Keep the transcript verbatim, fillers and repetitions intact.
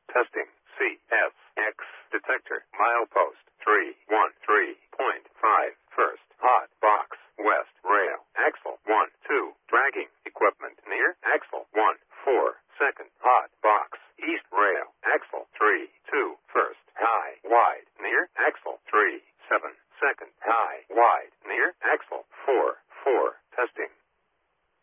Testing. C S X detector. Milepost three one three point five. First. Hot box. West rail. Axle one two. Dragging equipment near axle one four. Second. Hot box. East rail. Axle three two. First. High wide near axle